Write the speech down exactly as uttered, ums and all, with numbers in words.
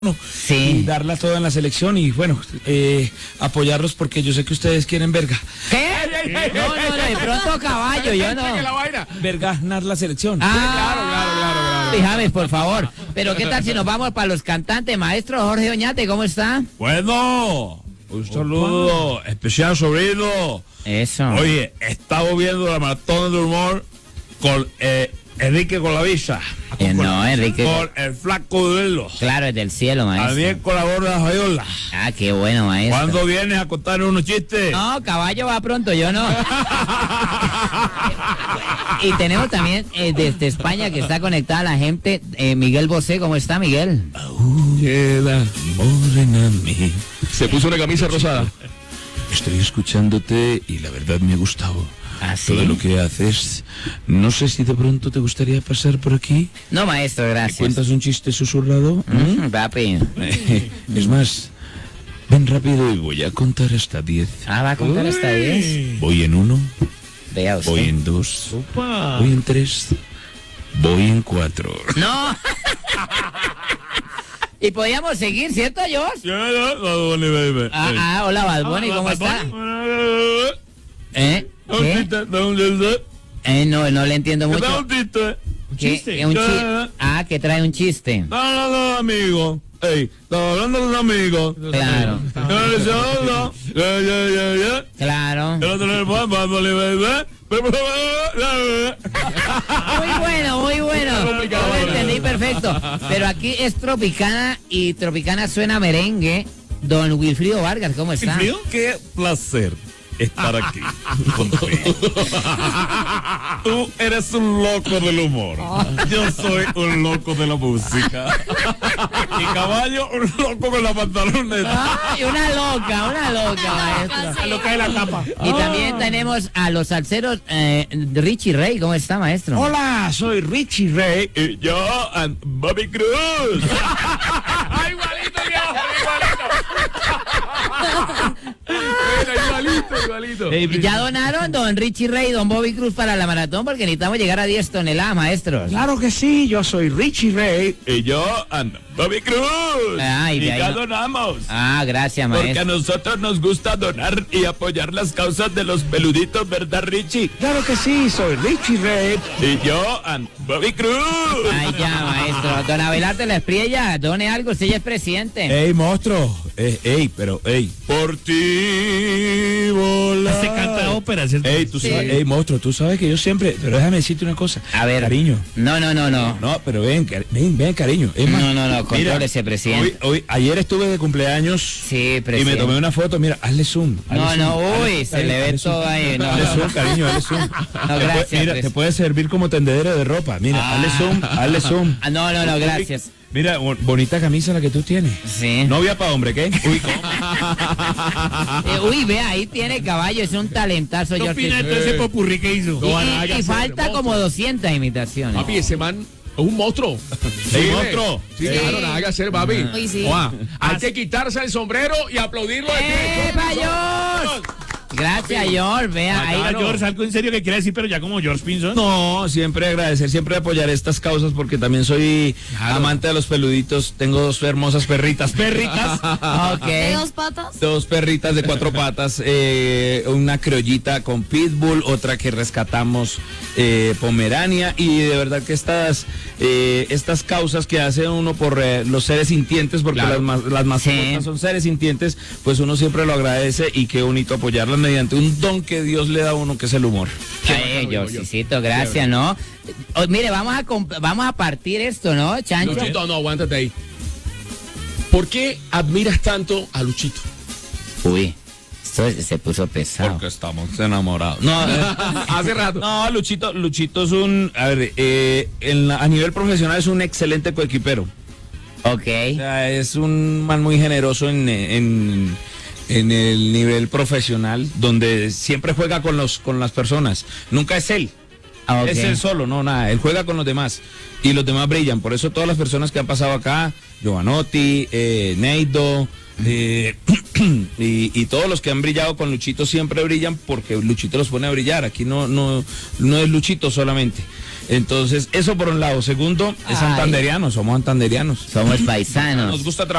Sí. Y darla toda en la selección y bueno, eh, apoyarlos porque yo sé que ustedes quieren verga. ¿Qué? No, no, no, de pronto caballo, yo no. Verga, ganar la selección. Ah, claro, claro, claro, claro. James, por favor. Pero ¿qué tal si nos vamos para los cantantes? Maestro Jorge Oñate, ¿cómo está? Bueno, un saludo especial, sobrino. Eso. Oye, estamos viendo la maratón del humor con eh, Enrique Colavisa. Eh, no, Enrique. Con el flaco de Velo. Claro, es del cielo, maestro. También colabora Jayola. Ah, qué bueno, maestro. ¿Cuándo vienes a contar unos chistes? No, caballo va pronto, yo no. Y tenemos también eh, desde España que está conectada la gente, eh, Miguel Bosé, ¿cómo está, Miguel? Queda morena mí. Se puso una camisa rosada. Estoy escuchándote y la verdad me ha gustado. ¿Ah, sí? Todo lo que haces. No sé si de pronto te gustaría pasar por aquí. No, maestro, ¿Me gracias. cuentas un chiste susurrado? Mm, papi. Es más, ven rápido y voy a contar hasta diez. Ah, ¿va a contar hasta diez? Voy en uno, Vea usted. voy en dos, voy en tres, voy en cuatro. ¡No! Y podíamos seguir, ¿cierto, George? Ah, ah, hola, Bad Bunny, ¿cómo está? ¿Eh? ¿Qué? Eh, no, no le entiendo mucho. Un ¿Qué? ¿Qué? Un chi- ah, que trae un chiste. No, no, no, amigo. Ey, estaba hablando con un amigo. Claro, Yo le decía, hola. Ya, ya, ya, ya. claro. El otro le pone, Bad Bunny, baby. Muy bueno, muy bueno. Yo lo entendí perfecto. Pero aquí es Tropicana y Tropicana suena merengue. Don Wilfrido Vargas, ¿cómo está? Qué placer estar aquí contigo. Tú eres un loco del humor. Yo soy un loco de la música. Y Caballo, un loco con la pantaloneta. Ay, una loca, una loca, maestro. La loca de la tapa. Y también tenemos a los salseros, eh, Richie Ray, ¿cómo está, maestro? Hola, soy Richie Ray y yo, and Bobby Cruz. Igualito, viejo, igualito. Igualito, igualito. Ya donaron don Richie Ray y don Bobby Cruz para la maratón porque necesitamos llegar a diez toneladas, maestros. Claro que sí, yo soy Richie Ray y yo, and Bobby Cruz. Ay, y de ahí ya no- donamos. Ah, gracias, Porque a maestro. nosotros nos gusta donar y apoyar las causas de los peluditos, ¿verdad, Richie? Claro que sí, soy Richie Ray. Y yo, and Bobby Cruz. Ay, ya, maestro. Don Abelardo La Espriella, done algo, usted ya es presidente. Ey, monstruo. Eh, ey, pero, ey. Por ti volar. Se canta ópera, ¿cierto? Ey, tú sabes, ey, monstruo, tú sabes que yo siempre, pero déjame decirte una cosa. A ver. Cariño. No, no, no, no. No, pero ven, cari- ven, ven, cariño. Es más, No, no, no, mira, contrólese, presidente. Hoy, hoy, ayer estuve de cumpleaños Sí, y presidente. me tomé una foto. Mira, hazle zoom. hazle No, zoom, no, hazle uy, zoom, se le ve hazle zoom. todo ahí. No, Hazle no. zoom, cariño, hazle zoom. Te puede- gracias, mira, pres- te puede servir como tendedero de ropa. Mira, Ah. hazle zoom, hazle zoom. Ah, no, no, no, gracias. Mira, bo- bonita camisa la que tú tienes. Sí. Novia para hombre, ¿qué? Uy, ¿cómo? Eh, uy, ve, ahí tiene caballo, es un talentazo. ¿Qué George. opina de todo ese popurrí que hizo? Y, y- y falta como doscientas imitaciones. Papi, ese man es un monstruo. ¡Ey, Sí, monstruo! Sí, claro, nada que hacer, papi. Uy, sí. Oa, hay que quitarse el sombrero y aplaudirlo de pie. ¡Epa, George! Gracias, George. Vea, ahí. Ahí George, algo en serio que quiere decir, pero ya como George Pinson. No, siempre agradecer, siempre apoyar estas causas porque también soy amante de los peluditos. Tengo dos hermosas perritas, perritas. Ok. ¿De dos patas? Dos perritas de cuatro patas, eh, una criollita con pitbull, otra que rescatamos eh, pomerania, y de verdad que estas eh, estas causas que hace uno por eh, los seres sintientes, porque Claro. las, ma- las mascotas Sí. son seres sintientes, pues uno siempre lo agradece y qué bonito apoyarlas mediante un don que Dios le da a uno, que es el humor. Ay, Georgecito, gracias, ¿no? Oh, mire, vamos a comp- vamos a partir esto, ¿no, Chancho? Luchito, no, aguántate ahí. ¿Por qué admiras tanto a Luchito? Uy, esto se puso pesado. Porque estamos enamorados. No, eh, Hace rato. no, Luchito, Luchito es un, a ver, eh, en la- a nivel profesional es un excelente coequipero. Ok. O sea, es un man muy generoso en, en, en el nivel profesional, donde siempre juega con los con las personas. Nunca es él. Ah, ok. Es él solo, no, nada. Él juega con los demás. Y los demás brillan. Por eso todas las personas que han pasado acá, Giovanotti, eh, Neido, eh, y, y todos los que han brillado con Luchito siempre brillan porque Luchito los pone a brillar. Aquí no, no, no es Luchito solamente. Entonces, eso por un lado. Segundo, es Ay. santanderianos, somos santanderianos. Somos paisanos. Nos gusta trabajar.